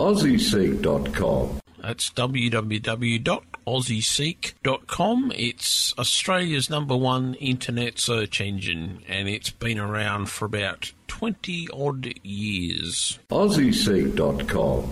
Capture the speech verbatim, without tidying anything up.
aussie seek dot com. That's w w w dot aussie seek dot com. It's Australia's number one internet search engine, and it's been around for about twenty odd years. aussie seek dot com.